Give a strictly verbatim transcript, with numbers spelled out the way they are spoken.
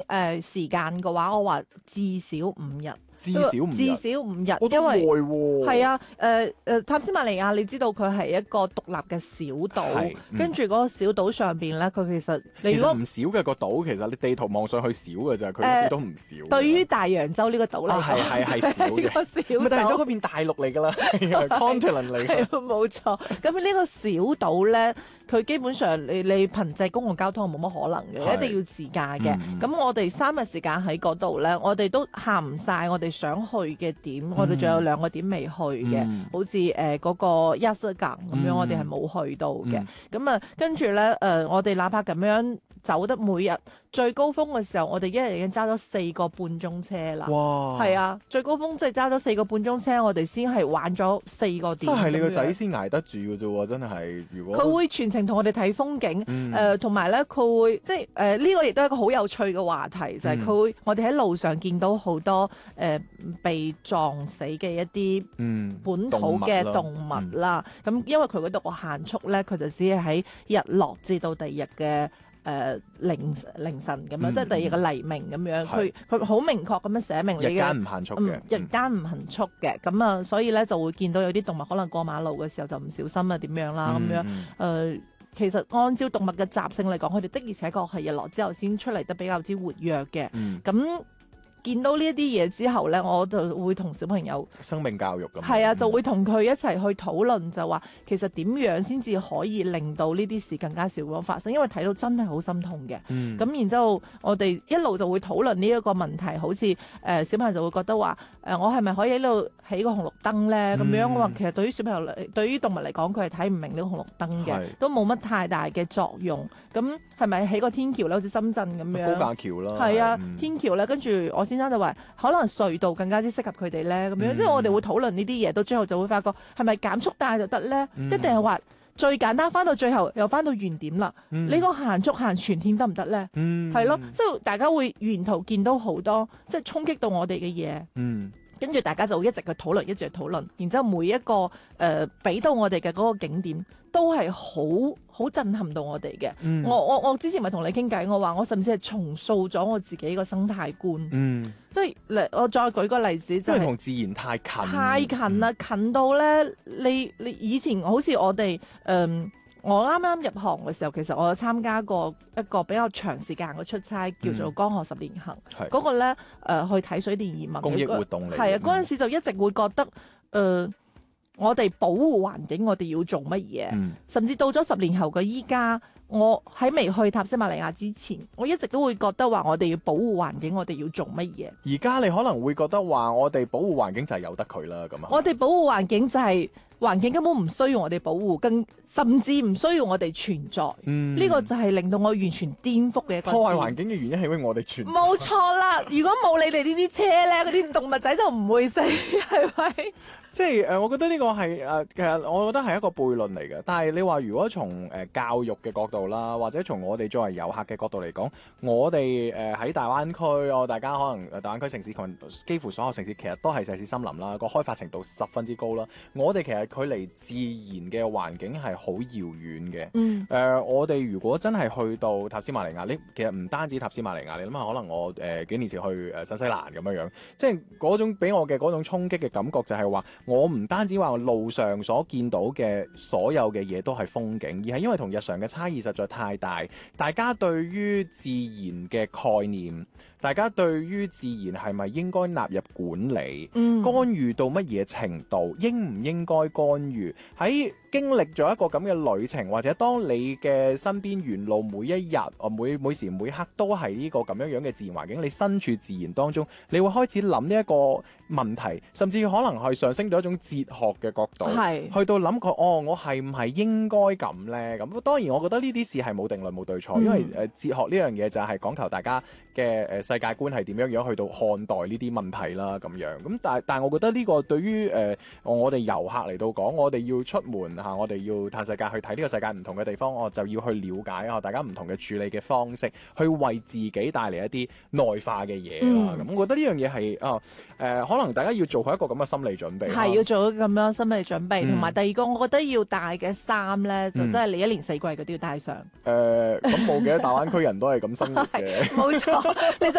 誒時間嘅話，我話至少五日。 至少五日， 至少五日， 我都耐因為喎。 係啊，誒誒塔斯馬尼亞，你知道佢係一個獨立嘅小島係，嗯跟住嗰個小島上邊咧，佢其實你其如果實唔少嘅個島，其實你地圖望上去少嘅咋，佢誒都唔少嘅。 對於大洋洲呢個島嚟啊， 講， 係係係少嘅。 係個小唔係，但係咗島嗰邊大陸嚟㗎啦係啊，continent 嚟係㗎。 冇錯。咁呢個小島咧，佢基本上你你憑藉公共交通係冇乜可能嘅， 係一定要自駕嘅。 嗯咁、我哋三日時間喺嗰度咧，我哋都行唔晒我哋想去嘅點，我哋仲有兩個點未去嘅， 嗯好似誒嗰個亞瑟港咁樣， 嗯我哋係冇去到嘅。 嗯咁啊、跟住咧誒，我哋哪怕咁樣走得每日最高峰嘅時候，我哋一日已經揸咗四個半鐘車啦。 哇！ 係啊，最高峰即係揸咗四個半鐘車，我哋先係玩咗四個點。 真係你個仔咁樣先捱得住嘅啫喎，真係。如果佢會全程同我哋睇風景， 嗯誒同埋咧佢會即係誒呢個亦都係一個好有趣嘅話題，就係、 嗯佢會我哋喺路上見到好多誒、呃、被撞死嘅一啲嗯本土嘅動物啦。咁、因為佢嗰度個限速咧，佢就只係喺日落至到第二日嘅。誒凌凌晨咁樣， 嗯即係第二個黎明咁樣， 係佢佢好明確咁樣寫明你嘅日間唔限速嘅嗯，日間唔限速嘅，咁啊，所以咧就會見到有啲動物可能過馬路嘅時候就唔小心啊點樣啦咁樣，誒、 嗯呃其實按照動物嘅習性嚟講，佢哋的而且確係日落之後先出嚟得比較之活躍嘅， 嗯咁、見到呢一啲嘢之後咧，我就會同小朋友生命教育咁。 係啊， 嗯就會同佢一齊去討論，就話其實點樣先至可以令到呢啲事更加少咁發生，因為睇到真係好心痛嘅。咁、 嗯然之後，我哋一路就會討論呢一個問題，好似誒、呃、小朋友就會覺得話誒、呃，我係咪可以喺度起個紅綠燈咧？咁、樣嗯我話其實對於小朋友嚟，對於動物嚟講，佢係睇唔明呢個紅綠燈嘅， 係都冇乜太大嘅作用。咁係咪起個天橋咧？好似深圳咁樣高架橋啦。 係啊， 嗯天橋咧，跟住我先生就話，可能隧道更加之適合佢哋咧，咁樣， 嗯即係我哋會討論呢啲嘢，到最後就會發覺係咪減速帶就得咧？ 嗯一定係話最簡單，翻到最後又翻到原點啦。 嗯你個限速限全天得唔得咧？ 嗯係咯，即係大家會沿途見到好多即係衝擊到我哋嘅嘢。 嗯跟住大家就會一直去討論，一直去討論，然之後每一個誒俾、到我哋嘅嗰個景點都係好好震撼到我哋嘅、 嗯我我我之前咪同你傾偈，我話我甚至係重塑咗我自己個生態觀。 嗯， 即係嚟，我再舉個例子就係、 因為同自然太近。 太近啦，近到咧，你你以前好似我哋誒。嗯我啱啱入行嘅時候，其實我有參加過一個比較長時間嘅出差，叫做江河十年行。 係嗰、個咧誒、呃、去睇水電移民公益活動嚟嘅。 係啊，嗰陣時就一直會覺得誒、呃我哋保護環境，我哋要做乜嘢？ 嗯甚至到咗十年後嘅依家，我喺未去塔斯馬尼亞之前，我一直都會覺得話我哋要保護環境，我哋要做乜嘢？ 而家你可能會覺得話，我哋保護環境就係由得佢啦，咁啊。 我哋保護環境就係、環境根本唔需要我哋保護，更甚至唔需要我哋存在。呢、 嗯個就係令到我完全顛覆嘅一個破壞環點。 境嘅原因係因為我哋存在。 冇錯啦！如果冇你哋呢啲車咧，嗰啲動物仔就唔會死，係咪？ 即係誒、呃，我覺得呢個係誒、呃，其實我覺得係一個悖論嚟嘅。但係你話如果從誒、呃、教育嘅角度啦，或者從我哋作為遊客嘅角度嚟講，我哋誒喺大灣區，我大家可能誒大灣區城市群幾乎所有城市其實都係石屎森林啦，個開發程度十分之高啦。我哋其實距離自然嘅環境係好遙遠嘅。 嗯誒、呃，我哋如果真係去到塔斯馬尼亞，你其實唔單止塔斯馬尼亞，你諗下，可能我誒、呃、幾年前去誒、呃、新西蘭咁樣樣，即係嗰種俾我嘅嗰種衝擊嘅感覺就係話，我唔單止話路上所見到嘅所有嘅嘢都係風景，而係因為同日常嘅差異實在太大，大家對於自然嘅概念，大家對於自然係咪應該納入管理？ 嗯干預到乜嘢程度，應唔應該干預？喺經歷咗一個咁嘅旅程，或者當你嘅身邊沿路每一日，哦每每時每刻都係呢個咁樣樣嘅自然環境，你身處自然當中，你會開始諗呢一個問題，甚至可能係上升到一種哲學嘅角度， 係去到諗過哦，我係唔係應該咁呢？咁當然，我覺得呢啲事係冇定論冇對錯， 嗯因為誒哲學呢樣嘢就係講求大家嘅誒世界觀係點樣樣去到看待呢啲問題啦咁樣。咁但係但係我覺得呢個對於誒、呃、我哋遊客嚟到講，我哋要出門嚇、啊，我哋要探世界去睇呢個世界唔同嘅地方，我就要去了解啊大家唔同嘅處理嘅方式，去為自己帶嚟一啲內化嘅嘢啦。咁、 嗯、 我覺得呢樣嘢係啊誒，可能大家要做好一個咁嘅心理準備。 係要做咁樣心理準備，同埋、 嗯第二個，我覺得要帶嘅衫咧，就真係你一年四季嗰啲要帶上。 誒咁冇嘅，大灣區人都係咁生活嘅。 冇錯，你就